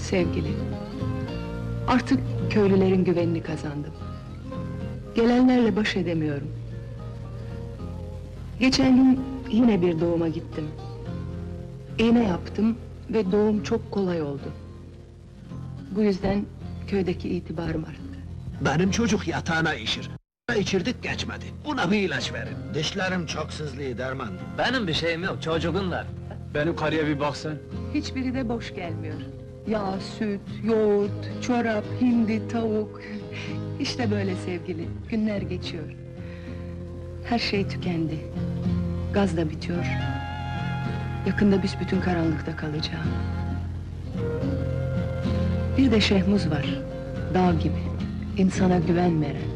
Sevgili, artık köylülerin güvenini kazandım. Gelenlerle baş edemiyorum. Geçen gün yine bir doğuma gittim. İğne yaptım ve doğum çok kolay oldu. Bu yüzden köydeki itibarım arttı. Benim çocuk yatağına işir. İçirdik geçmedi. Buna bir ilaç verin. Dişlerim çok sızlıyor Derman. Benim bir şeyim yok, çocuğun var. Benim karıya bir bak sen. Hiçbiri de boş gelmiyor. Yağ, süt, yoğurt, çorap, hindi, tavuk... İşte böyle sevgili, günler geçiyor. Her şey tükendi. Gaz da bitiyor. Yakında büsbütün karanlıkta kalacağım. Bir de Şehmuz var, dağ gibi, insana güven veren.